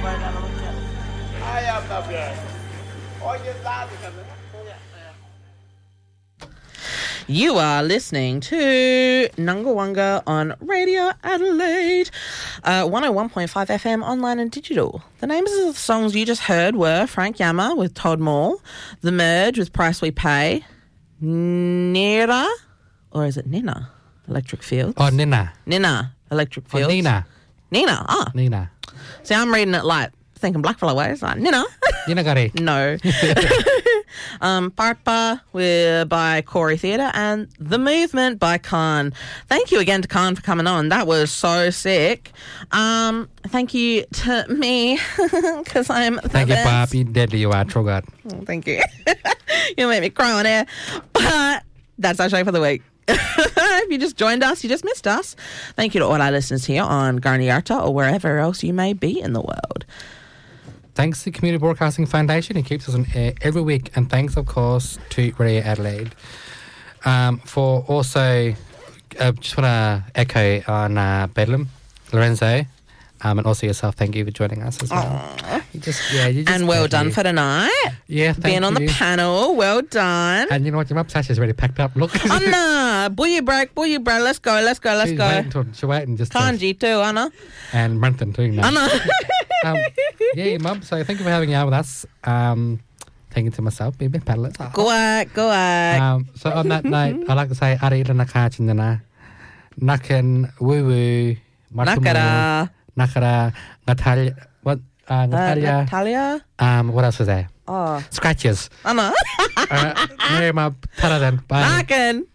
You are listening to Nungawanga on Radio Adelaide, 101.5 FM online and digital. The names of the songs you just heard were Frank Yammer with Todd Moore, The Merge with Price We Pay, Nira, or is it Nina? Electric Fields. Oh, Nina. Nina, Electric Fields. Oh, Nina. Nina, ah. Nina. See, I'm reading it like thinking blackfellow ways, like Nina. Nina Gary. No. Parpa by Corey Theatre and The Movement by Khan. Thank you again to Khan for coming on. That was so sick. Thank you to me because I'm the Thank you, best. Barbie. Deadly you are, true God. Oh, thank you. You'll make me cry on air. But that's our show for the week. If you just joined us, you just missed us. Thank you to all our listeners here on Garniarta or wherever else you may be in the world. Thanks to the Community Broadcasting Foundation, who keeps us on air every week. And thanks, of course, to Radio Adelaide for also, just want to echo on Bedlam, Lorenzo, and also yourself. Thank you for joining us as well. You just and well done for tonight. Yeah, thank Being on you. the panel, well done. And you know what, your mum Sasha's already packed up. Look. Oh, no. Bully break, let's go. She's waiting just Kanji too, Anna. And Brenton too. No. Anna. Yeah, your mum. So thank you for having out with us. Thank you to myself, baby. Paddle it. Go back. So on that note, I'd like to say Ari Naka Chindana. Nakan Woo Woo. Nakara. Nakara. Natalia. What? Natalia. Natalia. What else was there? Oh. Scratches. Anna. Mary Mab. Taradan. Bye. Nakan.